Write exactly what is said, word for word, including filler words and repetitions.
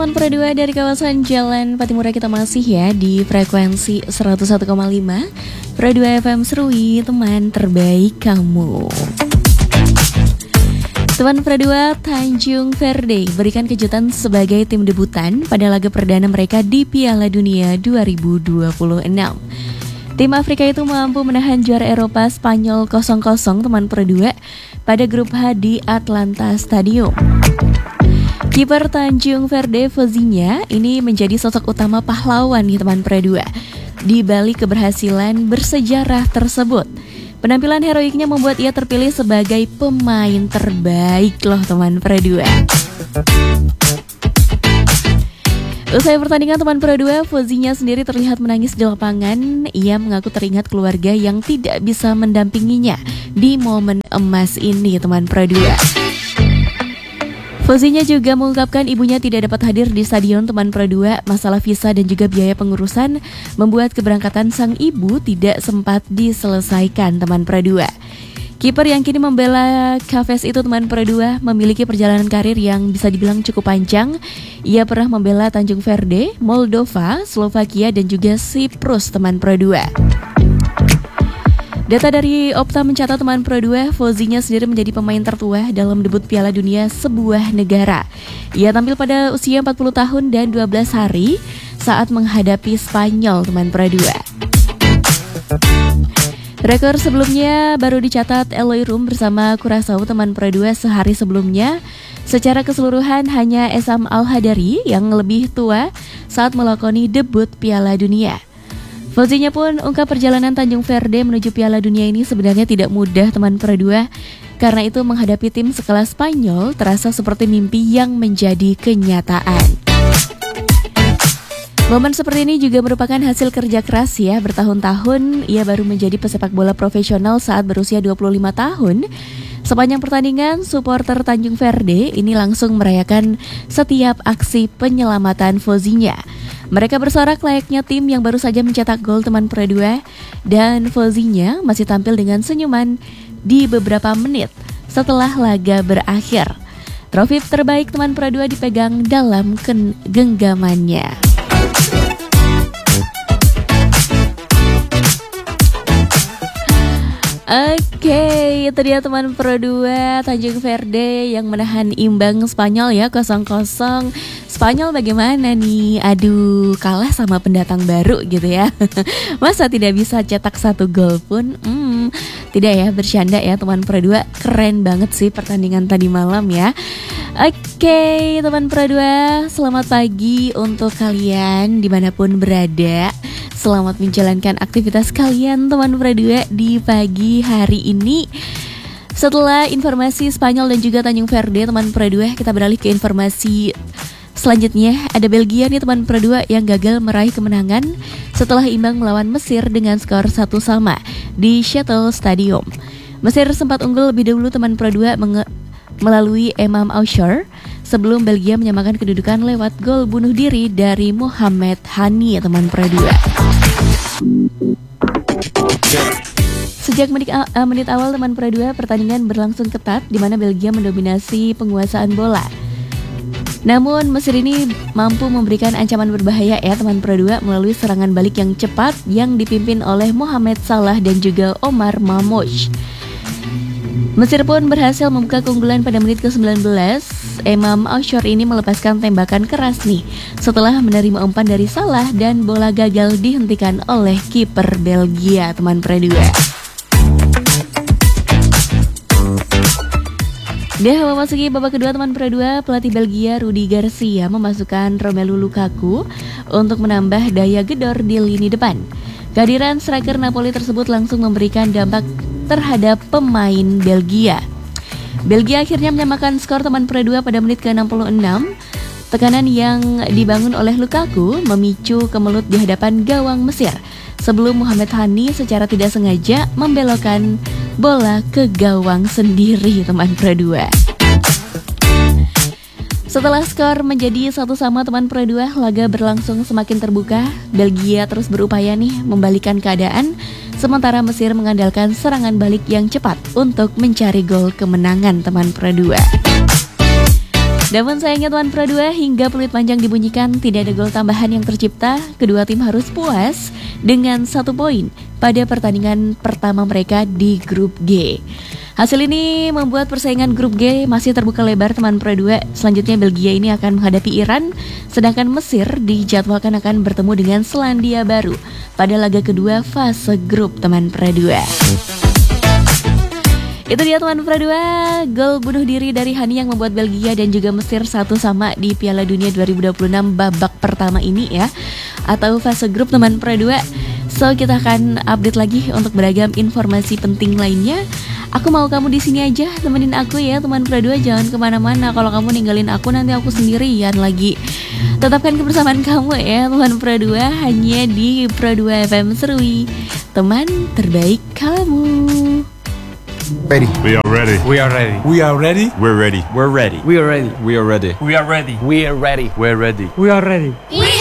Teman Pro dua dari kawasan Jalan Patimura, kita masih ya di frekuensi seratus satu koma lima Pro dua F M Serui, teman terbaik kamu. Teman Pro dua, Tanjung Verde berikan kejutan sebagai tim debutan pada laga perdana mereka di Piala Dunia dua ribu dua puluh enam. Tim Afrika itu mampu menahan juara Eropa Spanyol kosong kosong teman Pro dua pada grup H di Atlanta Stadium. Kiper Tanjung Verde Fozinya ini menjadi sosok utama pahlawan di teman Pro dua di balik keberhasilan bersejarah tersebut. Penampilan heroiknya membuat ia terpilih sebagai pemain terbaik loh teman Pro dua. Usai pertandingan teman Pro dua, Fozinya sendiri terlihat menangis di lapangan. Ia mengaku teringat keluarga yang tidak bisa mendampinginya di momen emas ini teman Pro dua. Fozinya juga mengungkapkan ibunya tidak dapat hadir di stadion teman Pro dua. Masalah visa dan juga biaya pengurusan membuat keberangkatan sang ibu tidak sempat diselesaikan teman Pro dua. Kiper yang kini membela Cavs itu teman Pro dua memiliki perjalanan karir yang bisa dibilang cukup panjang. Ia pernah membela Tanjung Verde, Moldova, Slovakia dan juga Siprus teman Pro dua. Data dari Opta mencatat teman Pro dua, Fozinya sendiri menjadi pemain tertua dalam debut Piala Dunia sebuah negara. Ia tampil pada usia empat puluh tahun dan dua belas hari saat menghadapi Spanyol teman Pro dua. Rekor sebelumnya baru dicatat Eloy Room bersama Curaçao teman Pro dua sehari sebelumnya. Secara keseluruhan hanya Essam Al-Hadari yang lebih tua saat melakoni debut Piala Dunia. Fozinya pun ungkap perjalanan Tanjung Verde menuju Piala Dunia ini sebenarnya tidak mudah teman Pro dua. Karena itu menghadapi tim sekelas Spanyol terasa seperti mimpi yang menjadi kenyataan. Momen seperti ini juga merupakan hasil kerja keras ya. Bertahun-tahun ia baru menjadi pesepak bola profesional saat berusia dua puluh lima tahun. Sepanjang pertandingan, supporter Tanjung Verde ini langsung merayakan setiap aksi penyelamatan Fozinya. Mereka bersorak layaknya tim yang baru saja mencetak gol teman Pro dua, dan Fozinya masih tampil dengan senyuman di beberapa menit setelah laga berakhir. Trofi terbaik teman Pro dua dipegang dalam genggamannya. Oke, itu dia teman Pro dua, Tanjung Verde yang menahan imbang Spanyol ya, kosong kosong. Spanyol bagaimana nih? Aduh, kalah sama pendatang baru gitu ya. Masa tidak bisa cetak satu gol pun? Hmm, tidak ya, bercanda ya teman Pro dua. Keren banget sih pertandingan tadi malam ya. Oke, teman Pro dua, selamat pagi untuk kalian dimanapun berada. Selamat menjalankan aktivitas kalian teman Pro dua di pagi hari ini. Setelah informasi Spanyol dan juga Tanjung Verde teman Pro dua, kita beralih ke informasi selanjutnya. Ada Belgia nih teman Pro dua yang gagal meraih kemenangan setelah imbang melawan Mesir dengan skor satu sama di Shuttle Stadium. Mesir sempat unggul lebih dahulu teman Pro dua menge- melalui Emam Ausher sebelum Belgia menyamakan kedudukan lewat gol bunuh diri dari Mohamed Hani teman Pro dua. Sejak menit, uh, menit awal teman Pro dua, pertandingan berlangsung ketat di mana Belgia mendominasi penguasaan bola. Namun Mesir ini mampu memberikan ancaman berbahaya ya teman Pro dua melalui serangan balik yang cepat yang dipimpin oleh Mohamed Salah dan juga Omar Mamouche. Mesir pun berhasil membuka keunggulan pada menit ke sembilan belas. Emam Ausher ini melepaskan tembakan keras nih setelah menerima umpan dari Salah dan bola gagal dihentikan oleh kiper Belgia teman Pro dua. Dah memasuki babak kedua teman Pro dua, pelatih Belgia Rudi Garcia memasukkan Romelu Lukaku untuk menambah daya gedor di lini depan. Kehadiran striker Napoli tersebut langsung memberikan dampak terhadap pemain Belgia. Belgia akhirnya menyamakan skor teman Pro dua pada menit ke enam puluh enam. Tekanan yang dibangun oleh Lukaku memicu kemelut di hadapan gawang Mesir sebelum Mohamed Hani secara tidak sengaja membelokkan bola ke gawang sendiri teman Pro dua. Setelah skor menjadi satu sama teman Pro dua, laga berlangsung semakin terbuka. Belgia terus berupaya nih membalikan keadaan, sementara Mesir mengandalkan serangan balik yang cepat untuk mencari gol kemenangan teman Pro dua. Namun sayangnya teman Pro dua, hingga peluit panjang dibunyikan tidak ada gol tambahan yang tercipta. Kedua tim harus puas dengan satu poin pada pertandingan pertama mereka di grup G. Hasil ini membuat persaingan grup G masih terbuka lebar teman Pro dua. Selanjutnya Belgia ini akan menghadapi Iran, sedangkan Mesir dijadwalkan akan bertemu dengan Selandia Baru pada laga kedua fase grup teman Pro dua. Itu dia teman Pro dua, gol bunuh diri dari Hani yang membuat Belgia dan juga Mesir satu sama di Piala Dunia dua ribu dua puluh enam babak pertama ini ya, atau fase grup teman Pro dua. So kita akan update lagi untuk beragam informasi penting lainnya. Aku mau kamu di sini aja, temenin aku ya teman Pro dua, jangan kemana-mana. Kalau kamu ninggalin aku nanti aku sendirian lagi. Tetapkan kebersamaan kamu ya teman Pro dua, hanya di Pro dua F M Serui, teman terbaik kamu. Ready. We are ready. We are ready. We are ready. We're ready. We're ready. We are ready. We are ready. We are ready. We are ready. We're ready. We are ready. We are ready. We